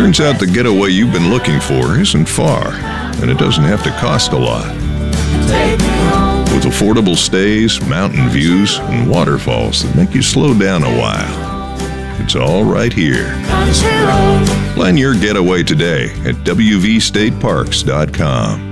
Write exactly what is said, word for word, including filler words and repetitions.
Turns out the getaway you've been looking for isn't far, and it doesn't have to cost a lot. With affordable stays, mountain views, and waterfalls that make you slow down a while. It's all right here. Plan your getaway today at W V state parks dot com.